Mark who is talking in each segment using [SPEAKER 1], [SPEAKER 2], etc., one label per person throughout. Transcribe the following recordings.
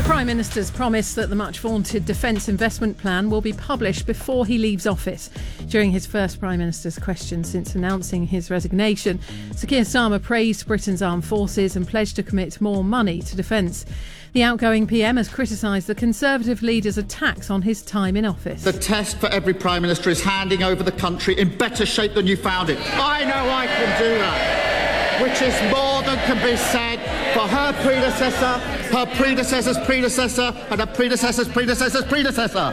[SPEAKER 1] Prime Minister's promise that the much-vaunted Defence Investment Plan will be published before he leaves office. During his first Prime Minister's question since announcing his resignation, Sir Keir Starmer praised Britain's armed forces and pledged to commit more money to defence. The outgoing PM has criticised the Conservative leader's attacks on his time in office.
[SPEAKER 2] The test for every Prime Minister is handing over the country in better shape than you found it. I know I can do that, which is more than can be said for her predecessor, her predecessor's predecessor, and her predecessor's predecessor's predecessor.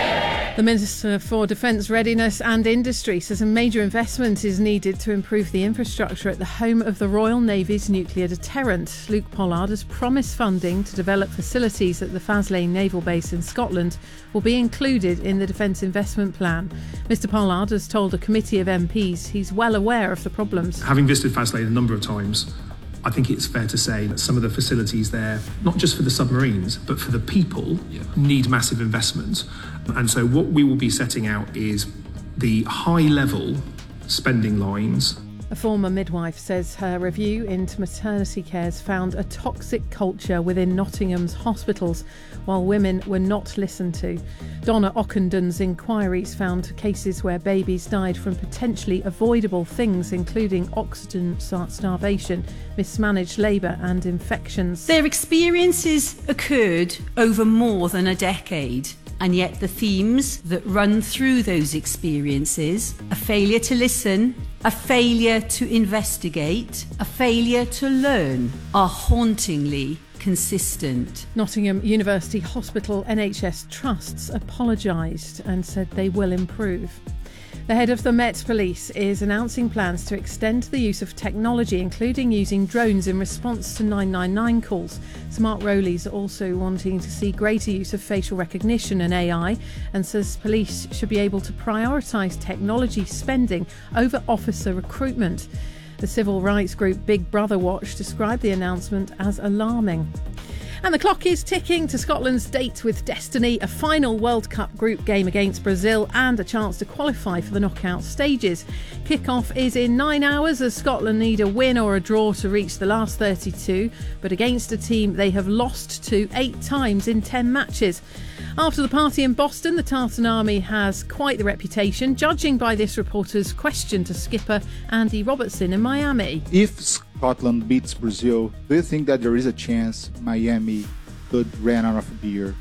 [SPEAKER 1] The Minister for Defence Readiness and Industry says a major investment is needed to improve the infrastructure at the home of the Royal Navy's nuclear deterrent. Luke Pollard has promised funding to develop facilities at the Faslane Naval Base in Scotland will be included in the Defence Investment Plan. Mr Pollard has told a committee of MPs he's well aware of the problems.
[SPEAKER 3] Having visited Faslane a number of times, I think it's fair to say that some of the facilities there, not just for the submarines, but for the people, need massive investment. And so what we will be setting out is the high-level spending lines.
[SPEAKER 1] A former midwife says her review into maternity care has found a toxic culture within Nottingham's hospitals, while women were not listened to. Donna Ockendon's inquiries found cases where babies died from potentially avoidable things, including oxygen starvation, mismanaged labour and infections.
[SPEAKER 4] Their experiences occurred over more than a decade. And yet the themes that run through those experiences, a failure to listen, a failure to investigate, a failure to learn, are hauntingly consistent.
[SPEAKER 1] Nottingham University Hospital NHS Trusts apologised and said they will improve. The head of the Met Police is announcing plans to extend the use of technology, including using drones in response to 999 calls. Mark Rowley's also wanting to see greater use of facial recognition and AI, and says police should be able to prioritise technology spending over officer recruitment. The civil rights group Big Brother Watch described the announcement as alarming. And the clock is ticking to Scotland's date with destiny, a final World Cup group game against Brazil and a chance to qualify for the knockout stages. Kick-off is in 9 hours as Scotland need a win or a draw to reach the last 32, but against a team they have lost to 8 times in 10 matches. After the party in Boston, the Tartan Army has quite the reputation, judging by this reporter's question to skipper Andy Robertson in Miami.
[SPEAKER 5] If Scotland beats Brazil, do you think that there is a chance Miami could run out of beer?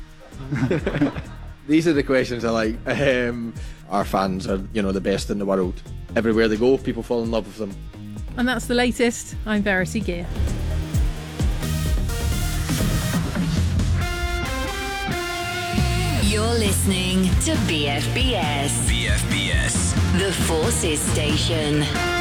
[SPEAKER 6] These are the questions I like. Our fans are, the best in the world. Everywhere they go, people fall in love with them.
[SPEAKER 1] And that's the latest. I'm Verity Gear.
[SPEAKER 7] You're listening to BFBS. BFBS. The Forces Station.